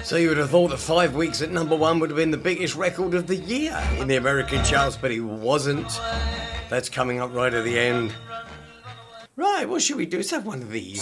So you would have thought that 5 weeks at number one would have been the biggest record of the year in the American charts, but it wasn't. That's coming up right at the end. Right, what should we do? Let's have one of these.